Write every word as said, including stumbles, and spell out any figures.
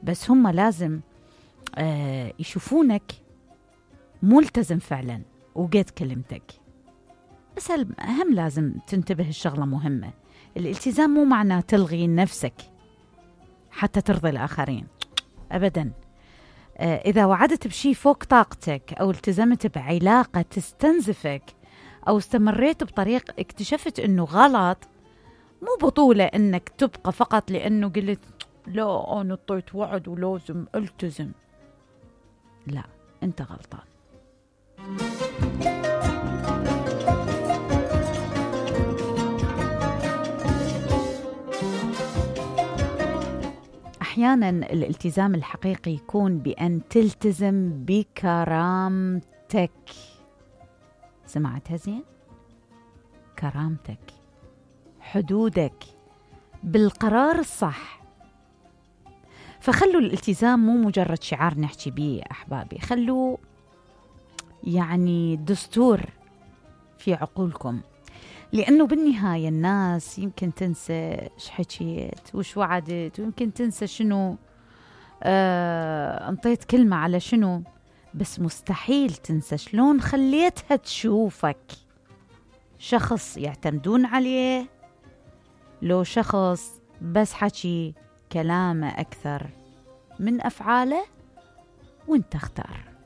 بس هم لازم آه يشوفونك ملتزم فعلا وقد كلمتك. بس هم لازم تنتبه الشغلة مهمة، الالتزام مو معناه تلغي نفسك حتى ترضي الآخرين أبدا. آه إذا وعدت بشي فوق طاقتك أو التزمت بعلاقة تستنزفك أو استمريت بطريق اكتشفت أنه غلط، مو بطولة أنك تبقى فقط لأنه قلت لا أنا طيت وعد ولازم التزم. لا، أنت غلطان. أحيانا الالتزام الحقيقي يكون بأن تلتزم بكرامتك. سمعتها زين؟ كرامتك، حدودك، بالقرار الصح. فخلوا الالتزام مو مجرد شعار نحكي بيه أحبابي، خلوا يعني دستور في عقولكم، لأنه بالنهاية الناس يمكن تنسى ايش حكيت وش وعدت، ويمكن تنسى شنو آه انطيت كلمة على شنو، بس مستحيل تنسى شلون خليتها تشوفك شخص يعتمدون عليه، لو شخص بس حكي كلامه أكثر من أفعاله، وانت اختار.